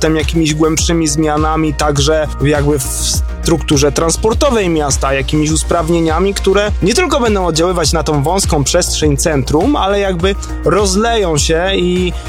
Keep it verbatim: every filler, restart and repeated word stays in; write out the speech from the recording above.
potem jakimiś głębszymi zmianami, także jakby w strukturze transportowej miasta, jakimiś usprawnieniami, które nie tylko będą oddziaływać na tą wąską przestrzeń centrum, ale jakby rozleją się i